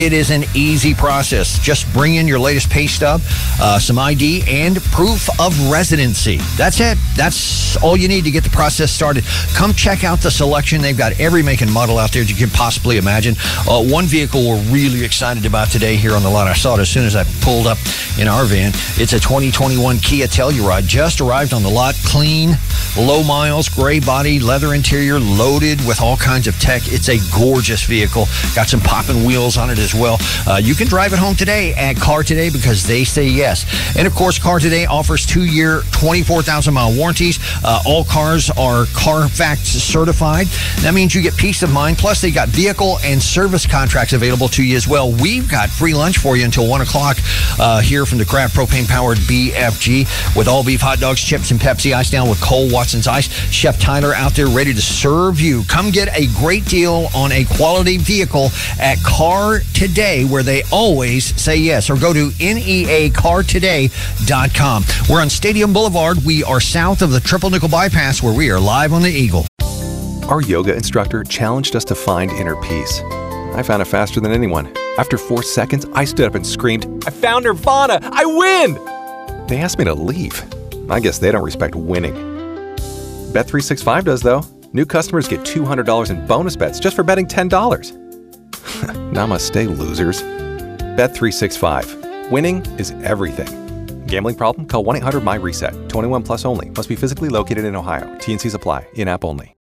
It is an easy process. Just bring in your latest pay stub, some ID, and proof of residency. That's it. That's all you need to get the process started. Come check out the selection. They've got every make and model out there that you can possibly imagine. One vehicle we're really excited about today here on the lot. I saw it as soon as I pulled up in our van. It's a 2021 Kia Telluride. Just arrived on the lot. Clean, low miles, gray body, leather interior, loaded with all kinds of tech. It's a gorgeous vehicle. Got some popping wheels on it as well. You can drive it home today at Car Today because they say yes. And of course, Car Today offers 2-year, 24,000-mile warranties. All cars are Carfax certified. That means you get peace of mind. Plus, they got vehicle and service contracts available to you as well. We've got free lunch for you until 1 o'clock here from the Kraft propane-powered BFG with all beef hot dogs, chips, and Pepsi. Ice down with Cole Watson's Ice. Chef Tyler out there ready to serve you. Come get a great deal on a quality vehicle at Car Today, where they always say yes. Or go to neacartoday.com. We're on Stadium Boulevard. We are south of the Triple Nickel Bypass, where we are live on the Eagle. Our yoga instructor challenged us to find inner peace. I found it faster than anyone. After 4 seconds, I stood up and screamed, "I found Nirvana! I win!" They asked me to leave. I guess they don't respect winning. Bet365 does, though. New customers get $200 in bonus bets just for betting $10. Namaste, losers. Bet365. Winning is everything. Gambling problem? Call 1-800-MY-RESET. 21 plus only. Must be physically located in Ohio. T&Cs apply. In-app only.